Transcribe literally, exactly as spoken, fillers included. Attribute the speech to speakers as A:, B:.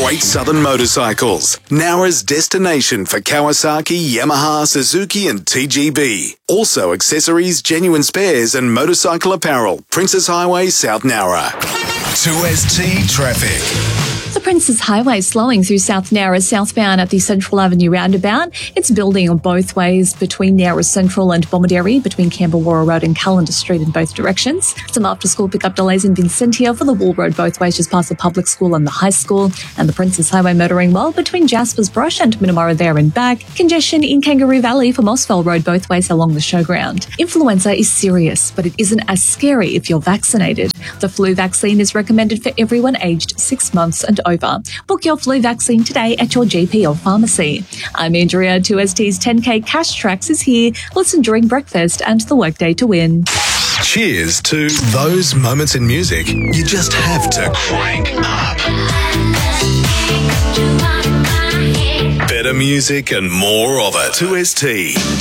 A: Great Southern Motorcycles, Nowra's destination for Kawasaki, Yamaha, Suzuki and T G B. Also accessories, genuine spares and motorcycle apparel. Princes Highway, South Nowra. two S T traffic.
B: The Princes Highway slowing through South Nowra southbound at the Central Avenue roundabout. It's building on both ways between Nowra Central and Bomaderry, between Camberwarra Road and Callender Street in both directions. Some after-school pickup delays in Vincentia for the Wall Road both ways just past the public school and the high school. And the Princes Highway motoring well between Jasper's Brush and Minamara there and back. Congestion in Kangaroo Valley for Mossville Road both ways along the showground. Influenza is serious, but it isn't as scary if you're vaccinated. The flu vaccine is recommended for everyone aged six months and over. Book your flu vaccine today at your G P or pharmacy. I'm Andrea. two S T's ten K Cash Tracks is here. Listen during breakfast and the workday to win.
A: Cheers to those moments in music you just have to crank up. Better music and more of it. two S T.